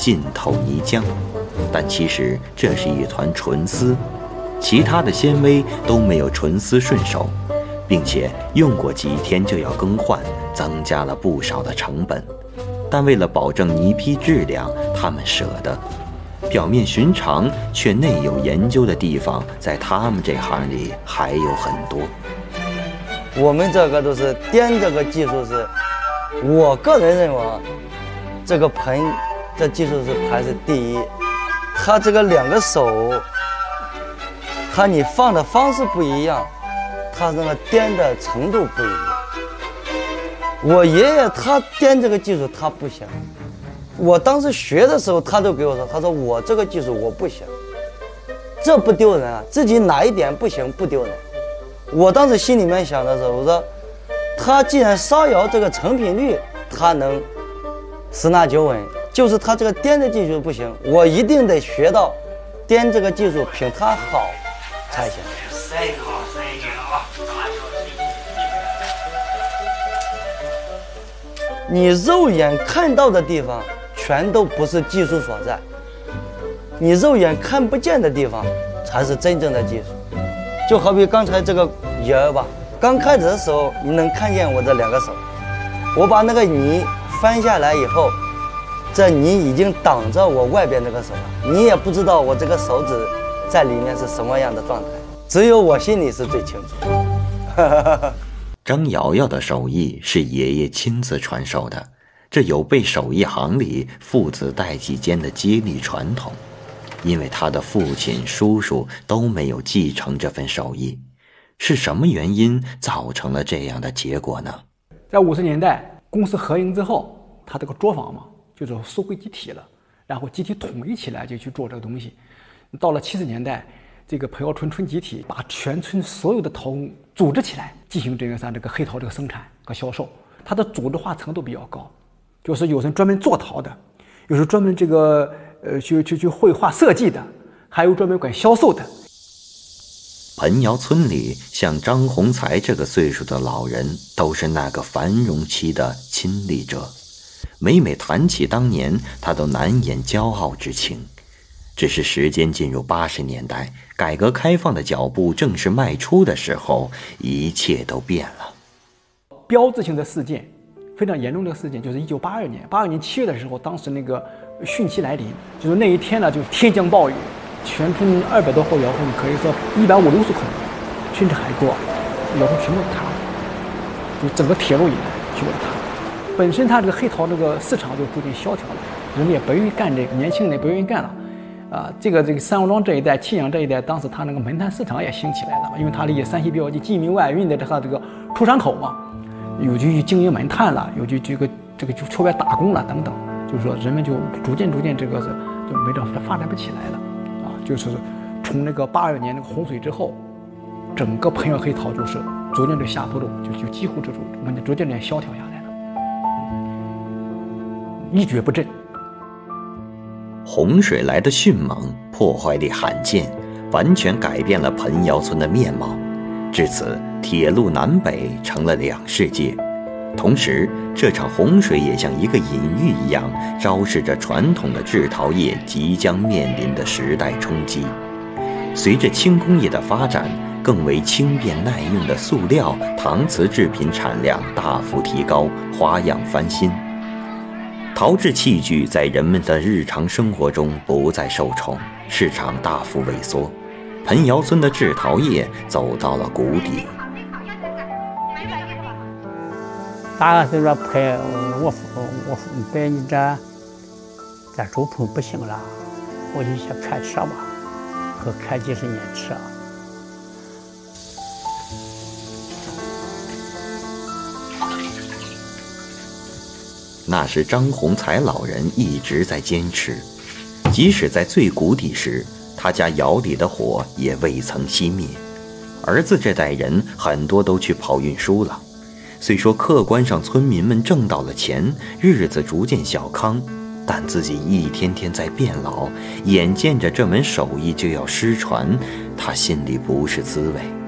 浸透泥浆，但其实这是一团纯丝，其他的纤维都没有纯丝顺手，并且用过几天就要更换，增加了不少的成本。但为了保证泥坯质量，他们舍得。表面寻常却内有研究的地方，在他们这行里还有很多。 我们这个都是颠这个技术是，我个人认为啊，这个盆这技术是排是第一。它这个两个手，它你放的方式不一样，它那个颠的程度不一样。我爷爷他颠这个技术他不行，我当时学的时候他都给我说，他说我这个技术我不行，这不丢人啊，自己哪一点不行不丢人。我当时心里面想的时候，我说他既然烧窑这个成品率他能10拿9稳，就是他这个颠的技术不行，我一定得学到颠这个技术比他好才行。你肉眼看到的地方全都不是技术所在，你肉眼看不见的地方才是真正的技术。就好比刚才这个盐吧，刚开始的时候你能看见我这两个手，我把那个泥翻下来以后，这泥已经挡着我外边这个手了，你也不知道我这个手指在里面是什么样的状态，只有我心里是最清楚。 张瑶瑶的手艺是爷爷亲自传授的，这有被手艺行里父子代际间的接力传统。因为他的父亲、叔叔都没有继承这份手艺，是什么原因造成了这样的结果呢？ 在50年代公司合营之后，他这个作坊嘛，就是收归集体了，然后集体统一起来就去做这个东西。到了70年代，这个彭窑村村集体把全村所有的陶工组织起来，进行这个黑陶这个生产和销售。它的组织化程度比较高，就是有人专门做陶的，有人专门这个去绘画设计的，还有专门管销售的。 彭窑村里像张宏才这个岁数的老人，都是那个繁荣期的亲历者。每谈起当年，他都难掩骄傲之情。只是时间进入80年代，改革开放的脚步正式迈出的时候，一切都变了。 标志性的事件，非常严重的事件，就是1982年，82年7月的时候，当时那个汛期来临，就是那一天呢，就天降暴雨，全村200多户窑洞，可以说150-160口，甚至还多，窑洞全部塌了，就整个铁路以来全部塌了。本身它这个黑陶这个市场就逐渐萧条了，人们也不愿意干这个，年轻人也不愿意干了。这个三王庄这一带、沁阳这一带，当时它那个煤炭市场也兴起来了，因为它离山西比较近，济民外运的它这个出山口嘛，有去经营煤炭了，有去这个就出外打工了等等，就是说人们就逐渐这个是就没这发展不起来了就是从那个82年那个洪水之后，整个彭窑黑陶就是逐渐的下坡路，就几乎逐渐萧条下来了，一蹶不振。 洪水来的迅猛，破坏力罕见，完全改变了彭窑村的面貌。至此，铁路南北成了2世界。同时，这场洪水也像一个隐喻一样，昭示着传统的制陶业即将面临的时代冲击。随着轻工业的发展，更为轻便耐用的塑料、搪瓷制品产量大幅提高，花样翻新。陶制器具在人们的日常生活中不再受宠，市场大幅萎缩，彭窑村的制陶业走到了谷底。 大概是说拍我摆你这周棚不行了，我就想看车吧，和看几十年车。 那是张宏才老人一直在坚持，即使在最谷底时，他家窑里的火也未曾熄灭。儿子这代人很多都去跑运输了，虽说客观上村民们挣到了钱，日子逐渐小康，但自己一天天在变老，眼见着这门手艺就要失传，他心里不是滋味。